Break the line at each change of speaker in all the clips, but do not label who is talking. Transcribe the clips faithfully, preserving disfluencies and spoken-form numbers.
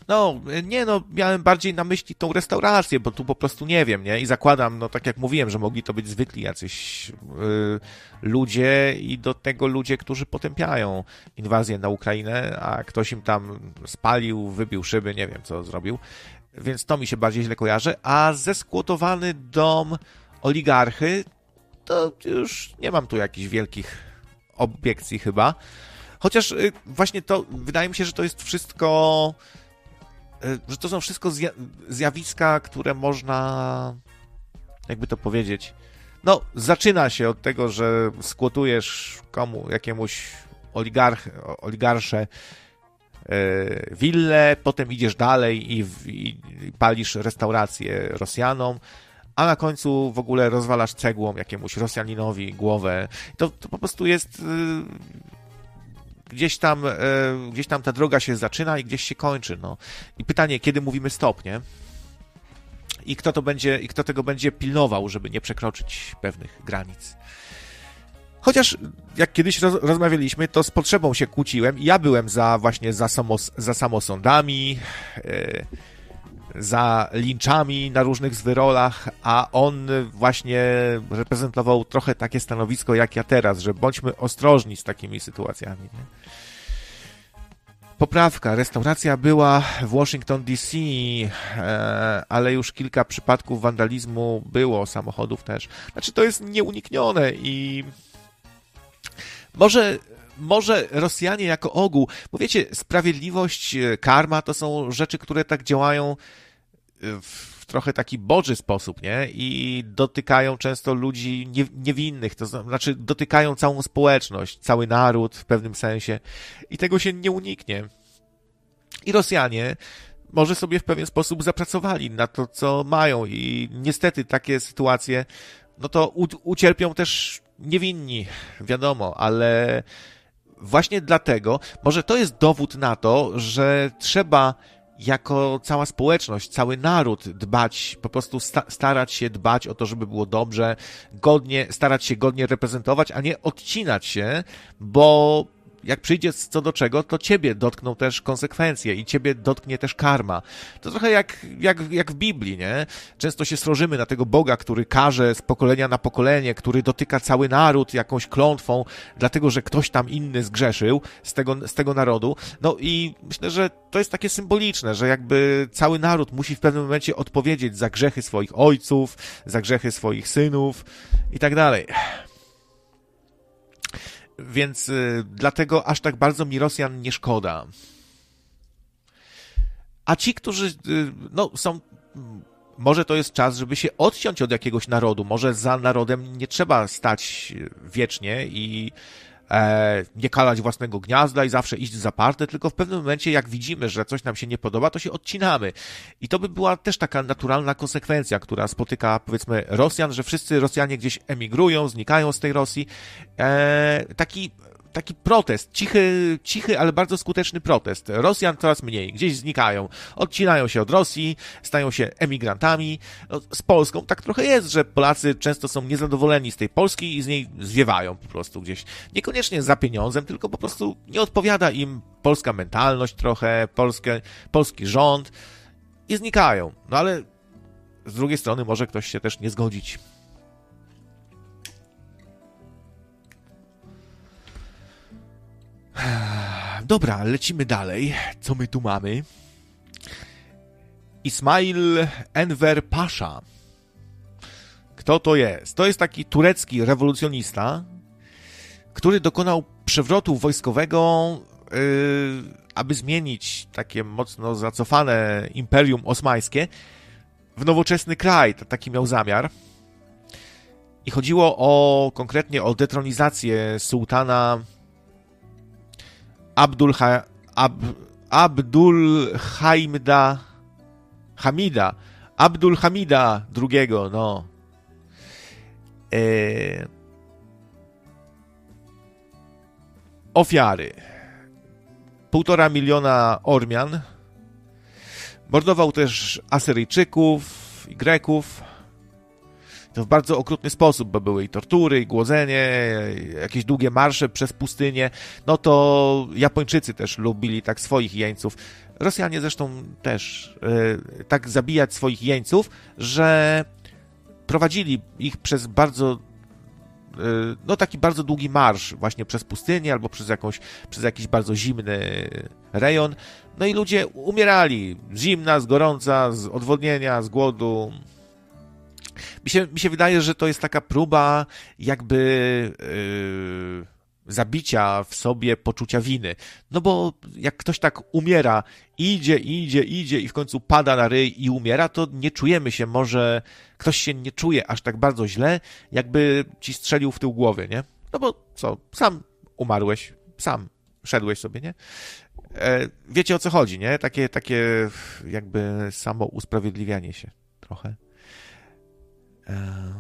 No, nie no, miałem bardziej na myśli tą restaurację, bo tu po prostu nie wiem, nie? I zakładam, no tak jak mówiłem, że mogli to być zwykli jacyś yy, ludzie i do tego ludzie, którzy potępiają inwazję na Ukrainę, a ktoś im tam spalił, wybił szyby, nie wiem co zrobił. Więc to mi się bardziej źle kojarzy. A zeskłotowany dom oligarchy, to już nie mam tu jakichś wielkich obiekcji chyba. Chociaż yy, właśnie to, wydaje mi się, że to jest wszystko... że to są wszystko zjawiska, które można, jakby to powiedzieć, no, zaczyna się od tego, że skłotujesz komu, jakiemuś oligarch, oligarsze yy, willę, potem idziesz dalej i, i, i palisz restaurację Rosjanom, a na końcu w ogóle rozwalasz cegłą jakiemuś Rosjaninowi głowę. To, to po prostu jest... Yy, Gdzieś tam, e, gdzieś tam ta droga się zaczyna i gdzieś się kończy, no. I pytanie, kiedy mówimy stop, nie? I kto to będzie, i kto tego będzie pilnował, żeby nie przekroczyć pewnych granic. Chociaż, jak kiedyś roz, rozmawialiśmy, to z potrzebą się kłóciłem i ja byłem za właśnie za, samos, za samosądami, e, za linczami na różnych zwyrolach, a on właśnie reprezentował trochę takie stanowisko jak ja teraz, że bądźmy ostrożni z takimi sytuacjami. Nie? Poprawka. Restauracja była w Washington D C, ale już kilka przypadków wandalizmu było, samochodów też. Znaczy to jest nieuniknione i może... Może Rosjanie jako ogół, bo wiecie, sprawiedliwość, karma to są rzeczy, które tak działają w trochę taki boży sposób, nie? I dotykają często ludzi nie, niewinnych, to znaczy dotykają całą społeczność, cały naród w pewnym sensie i tego się nie uniknie. I Rosjanie może sobie w pewien sposób zapracowali na to, co mają i niestety takie sytuacje, no to u, ucierpią też niewinni, wiadomo, ale właśnie dlatego, może to jest dowód na to, że trzeba jako cała społeczność, cały naród dbać, po prostu sta- starać się dbać o to, żeby było dobrze, godnie, starać się godnie reprezentować, a nie odcinać się, bo jak przyjdzie co do czego, to ciebie dotkną też konsekwencje i ciebie dotknie też karma. To trochę jak, jak, jak w Biblii, nie? Często się srożymy na tego Boga, który karze z pokolenia na pokolenie, który dotyka cały naród jakąś klątwą, dlatego, że ktoś tam inny zgrzeszył z tego, z tego narodu. No i myślę, że to jest takie symboliczne, że jakby cały naród musi w pewnym momencie odpowiedzieć za grzechy swoich ojców, za grzechy swoich synów i tak dalej. Więc y, dlatego aż tak bardzo mi Rosjan nie szkoda. A ci, którzy y, no, są... Może to jest czas, żeby się odciąć od jakiegoś narodu. Może za narodem nie trzeba stać wiecznie i e, nie kalać własnego gniazda i zawsze iść zaparte, tylko w pewnym momencie, jak widzimy, że coś nam się nie podoba, to się odcinamy. I to by była też taka naturalna konsekwencja, która spotyka, powiedzmy, Rosjan, że wszyscy Rosjanie gdzieś emigrują, znikają z tej Rosji. E, taki... Taki protest, cichy, cichy, ale bardzo skuteczny protest. Rosjan coraz mniej, gdzieś znikają, odcinają się od Rosji, stają się emigrantami. No, z Polską tak trochę jest, że Polacy często są niezadowoleni z tej Polski i z niej zwiewają po prostu gdzieś. Niekoniecznie za pieniądzem, tylko po prostu nie odpowiada im polska mentalność trochę, polskie, polski rząd i znikają. No ale z drugiej strony może ktoś się też nie zgodzić. Dobra, lecimy dalej. Co my tu mamy? Ismail Enver Pasha. Kto to jest? To jest taki turecki rewolucjonista, który dokonał przewrotu wojskowego, yy, aby zmienić takie mocno zacofane Imperium Osmańskie w nowoczesny kraj. To taki miał zamiar. I chodziło o konkretnie o detronizację sułtana Abdul, ha, Ab, Abdul Hamida Hamida Abdul Hamida drugiego, no. E, ofiary. Półtora miliona Ormian. Mordował też Asyryjczyków i Greków. to w bardzo okrutny sposób, bo były i tortury, i głodzenie, jakieś długie marsze przez pustynię. No to Japończycy też lubili tak swoich jeńców. Rosjanie zresztą też yy, tak zabijać swoich jeńców, że prowadzili ich przez bardzo no taki bardzo długi marsz właśnie przez pustynię albo przez jakąś, przez jakiś bardzo zimny rejon. No i ludzie umierali z zimna, z gorąca, z odwodnienia, z głodu. Mi się, mi się wydaje, że to jest taka próba jakby yy, zabicia w sobie poczucia winy. No bo jak ktoś tak umiera, idzie, idzie, idzie i w końcu pada na ryj i umiera, to nie czujemy się, może ktoś się nie czuje aż tak bardzo źle, jakby ci strzelił w tył głowy, nie? No bo co, sam umarłeś, sam szedłeś sobie, nie? E, wiecie o co chodzi, nie? Takie, takie jakby samo usprawiedliwianie się trochę. E...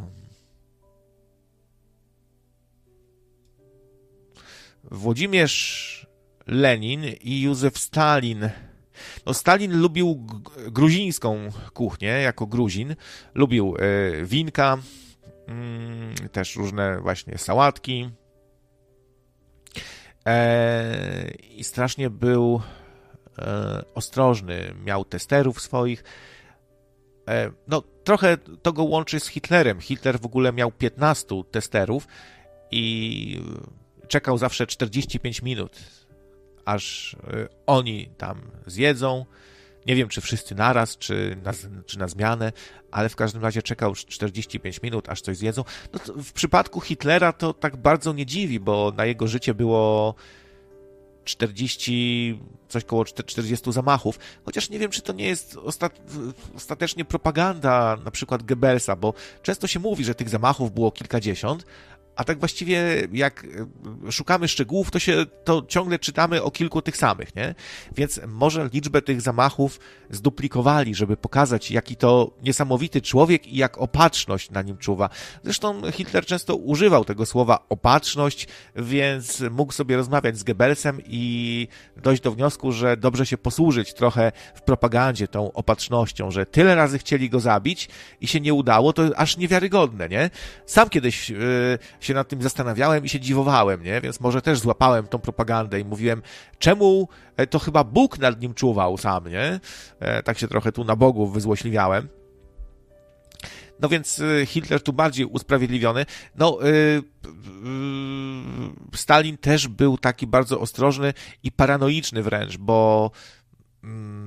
Włodzimierz Lenin i Józef Stalin. No, Stalin lubił g- gruzińską kuchnię, jako Gruzin. Lubił y, winka, y, też różne właśnie sałatki. E, I strasznie był e, ostrożny. Miał testerów swoich. E, no, trochę to go łączy z Hitlerem. Hitler w ogóle miał piętnastu testerów i czekał zawsze czterdzieści pięć minut, aż oni tam zjedzą. Nie wiem, czy wszyscy naraz, czy na, czy na zmianę, ale w każdym razie czekał czterdzieści pięć minut, aż coś zjedzą. No to w przypadku Hitlera to tak bardzo nie dziwi, bo na jego życie było czterdzieści, coś koło czterdziestu zamachów. Chociaż nie wiem, czy to nie jest ostat, ostatecznie propaganda na przykład Goebbelsa, bo często się mówi, że tych zamachów było kilkadziesiąt, a tak właściwie jak szukamy szczegółów, to się to ciągle czytamy o kilku tych samych, nie? Więc może liczbę tych zamachów zduplikowali, żeby pokazać, jaki to niesamowity człowiek i jak opatrzność na nim czuwa. Zresztą Hitler często używał tego słowa opatrzność, więc mógł sobie rozmawiać z Goebbelsem i dojść do wniosku, że dobrze się posłużyć trochę w propagandzie tą opatrznością, że tyle razy chcieli go zabić i się nie udało, to aż niewiarygodne, nie? Sam kiedyś yy, się nad tym zastanawiałem i się dziwowałem, nie? Więc może też złapałem tą propagandę i mówiłem, czemu to chyba Bóg nad nim czuwał sam, nie? E, tak się trochę tu na Bogu wyzłośliwiałem. No więc Hitler tu bardziej usprawiedliwiony. No, yy, yy, Stalin też był taki bardzo ostrożny i paranoiczny wręcz, bo yy,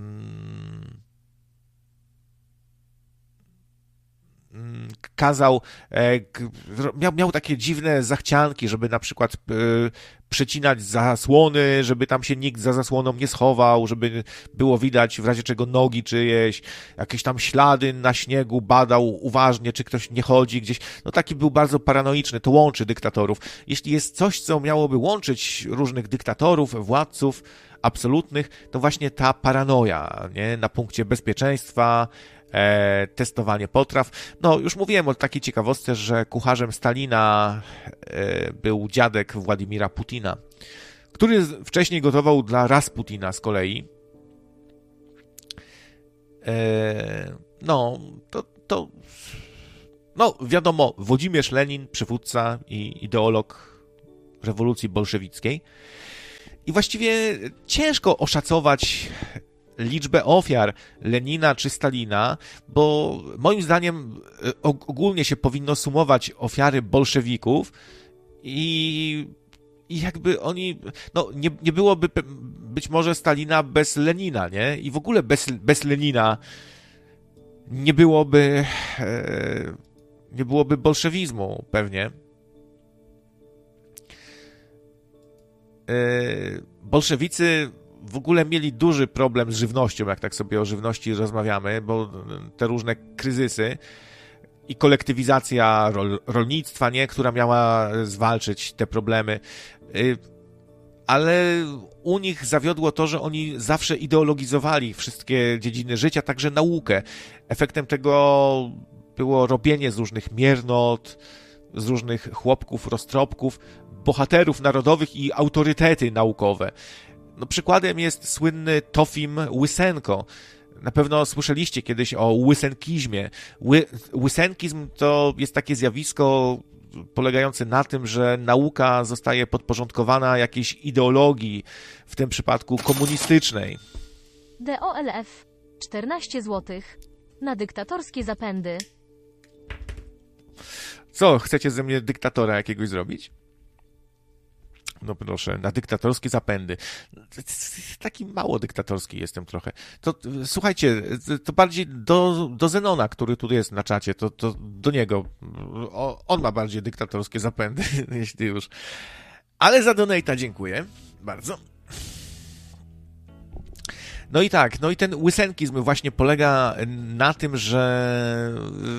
kazał, miał, miał takie dziwne zachcianki, żeby na przykład przecinać zasłony, żeby tam się nikt za zasłoną nie schował, żeby było widać w razie czego nogi czyjeś, jakieś tam ślady na śniegu, badał uważnie, czy ktoś nie chodzi gdzieś. No taki był bardzo paranoiczny, to łączy dyktatorów. Jeśli jest coś, co miałoby łączyć różnych dyktatorów, władców absolutnych, to właśnie ta paranoja, nie? Na punkcie bezpieczeństwa, E, testowanie potraw. No, już mówiłem o takiej ciekawostce, że kucharzem Stalina e, był dziadek Władimira Putina, który wcześniej gotował dla Rasputina z kolei. E, no, to, to no, wiadomo, Włodzimierz Lenin, przywódca i ideolog rewolucji bolszewickiej. I właściwie ciężko oszacować liczbę ofiar Lenina czy Stalina, bo moim zdaniem ogólnie się powinno sumować ofiary bolszewików i, i jakby oni, no nie, nie byłoby być może Stalina bez Lenina, nie? I w ogóle bez, bez Lenina nie byłoby nie byłoby bolszewizmu pewnie. Bolszewicy w ogóle mieli duży problem z żywnością, jak tak sobie o żywności rozmawiamy, bo te różne kryzysy i kolektywizacja rol, rolnictwa, nie, która miała zwalczyć te problemy. Ale u nich zawiodło to, że oni zawsze ideologizowali wszystkie dziedziny życia, także naukę. Efektem tego było robienie z różnych miernot, z różnych chłopków, roztropków, bohaterów narodowych i autorytety naukowe. No, przykładem jest słynny Tofim Łysenko. Na pewno słyszeliście kiedyś o łysenkizmie. Ły, łysenkizm to jest takie zjawisko polegające na tym, że nauka zostaje podporządkowana jakiejś ideologii, w tym przypadku komunistycznej.
D O L F czternaście złotych na dyktatorskie zapędy.
Co, chcecie ze mnie dyktatora jakiegoś zrobić? No proszę, na dyktatorskie zapędy. Taki mało dyktatorski jestem trochę. To słuchajcie, to bardziej do, do Zenona, który tu jest na czacie, to, to do niego. O, on ma bardziej dyktatorskie zapędy, jeśli już. Ale za donate'a dziękuję bardzo. No i tak, no i ten łysenkizm właśnie polega na tym, że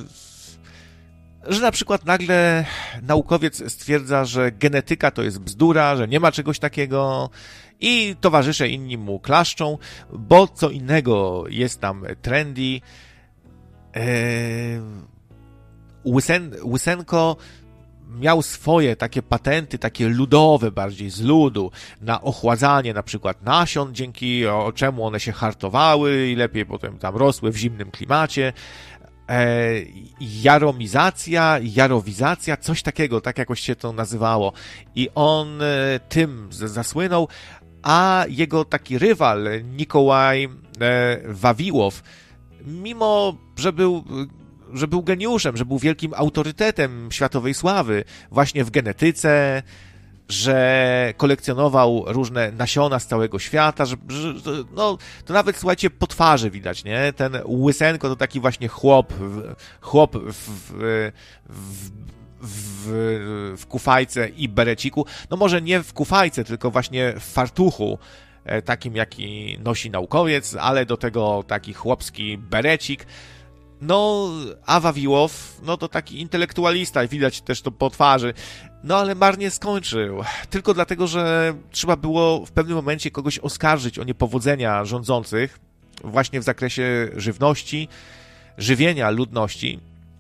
że na przykład nagle naukowiec stwierdza, że genetyka to jest bzdura, że nie ma czegoś takiego i towarzysze inni mu klaszczą, bo co innego jest tam trendy. Eee, Łysen, Łysenko miał swoje takie patenty, takie ludowe bardziej, z ludu, na ochładzanie na przykład nasion, dzięki o czemu one się hartowały i lepiej potem tam rosły w zimnym klimacie. E, jaromizacja, jarowizacja, coś takiego, tak jakoś się to nazywało. I on e, tym z, zasłynął, a jego taki rywal, Nikołaj e, Wawiłow, mimo że był, że był geniuszem, że był wielkim autorytetem światowej sławy właśnie w genetyce, że kolekcjonował różne nasiona z całego świata, że, że no, to nawet, słuchajcie, po twarzy widać, nie? Ten Łysenko to taki właśnie chłop, chłop w, w, w, w, w kufajce i bereciku, no może nie w kufajce, tylko właśnie w fartuchu, takim jaki nosi naukowiec, ale do tego taki chłopski berecik. No, a Wawiłow, no to taki intelektualista, widać też to po twarzy, no ale marnie skończył, tylko dlatego, że trzeba było w pewnym momencie kogoś oskarżyć o niepowodzenia rządzących, właśnie w zakresie żywności, żywienia ludności,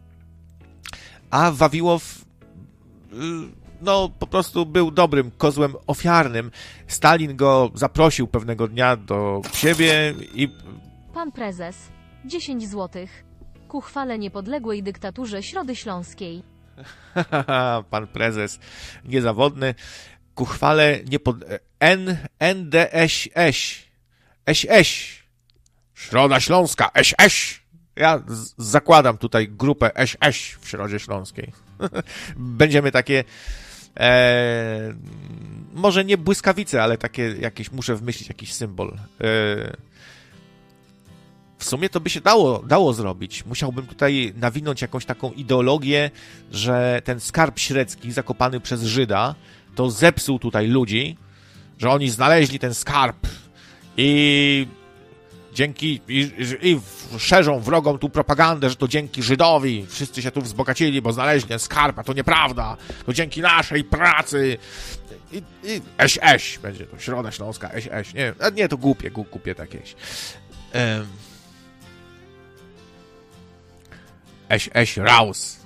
a Wawiłow, no po prostu był dobrym kozłem ofiarnym. Stalin go zaprosił pewnego dnia do siebie i...
Pan prezes, dziesięć złotych. Ku chwale niepodległej dyktaturze Środy Śląskiej.
Pan prezes niezawodny. Ku chwale niepod... N... N D S S. S S. Środa Śląska. S S. Ja z- zakładam tutaj grupę S S w Środzie Śląskiej. Będziemy takie... E... Może nie błyskawice, ale takie jakieś... Muszę wymyślić jakiś symbol. E... W sumie to by się dało, dało zrobić. Musiałbym tutaj nawinąć jakąś taką ideologię, że ten skarb średzki zakopany przez Żyda to zepsuł tutaj ludzi, że oni znaleźli ten skarb i dzięki i, i szerzą wrogom tu propagandę, że to dzięki Żydowi wszyscy się tu wzbogacili, bo znaleźli ten skarb, a to nieprawda, to dzięki naszej pracy. I, i S S będzie to, Środa Śląska, S S, nie, nie, to głupie, głupie takieś. Um. S S raus.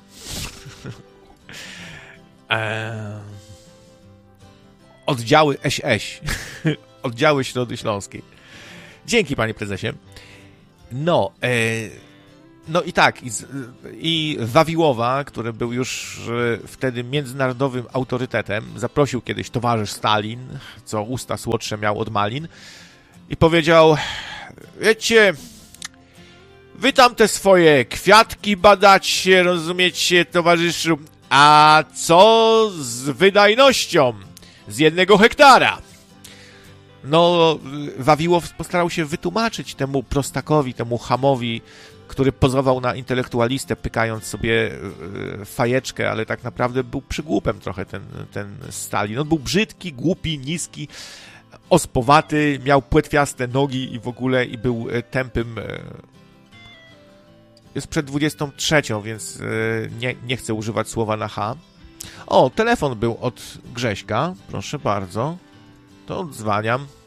eee, oddziały S S. Oddziały Środy Śląskiej. Dzięki, panie prezesie. No, e, no i tak, i, i Wawiłowa, który był już e, wtedy międzynarodowym autorytetem, zaprosił kiedyś towarzysz Stalin, co usta słodsze miał od malin, i powiedział: wiecie, wy tam te swoje kwiatki badacie, rozumiecie, towarzyszu, a co z wydajnością z jednego hektara? No, Wawiłow postarał się wytłumaczyć temu prostakowi, temu chamowi, który pozował na intelektualistę, pykając sobie fajeczkę, ale tak naprawdę był przygłupem trochę ten, ten Stalin. On był brzydki, głupi, niski, ospowaty, miał płetwiaste nogi i w ogóle i był tępym. Jest przed dwudziestą trzecią, więc nie, nie chcę używać słowa na H. O, telefon był od Grześka. Proszę bardzo. To odzwaniam.